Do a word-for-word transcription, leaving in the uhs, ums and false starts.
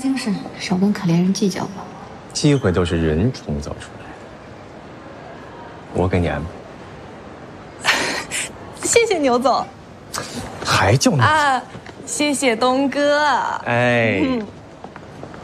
精神，少跟可怜人计较吧。 机会都是人创造出来的，我给你安排。 谢谢牛总。 还叫你啊，谢谢东哥。 哎。嗯